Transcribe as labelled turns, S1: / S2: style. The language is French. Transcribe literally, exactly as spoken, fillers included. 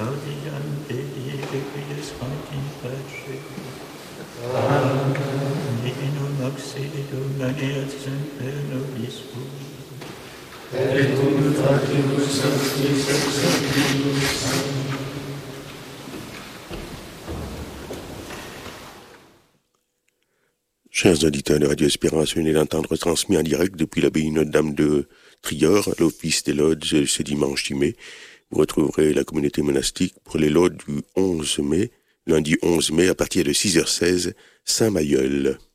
S1: gaudium Dei requies conti pace. Amen. Divinum auxilium maneat semper nobis tuus. Et cum factibus sanctis exorcibus. Amen.
S2: Chers auditeurs de Radio Espérance, venez d'entendre transmis en direct depuis l'abbaye Notre-Dame de Trior, l'office des Lodges ce dimanche dix mai. Vous retrouverez la communauté monastique pour les Lodges du onze mai, lundi onze mai à partir de six heures seize, Saint-Mayol.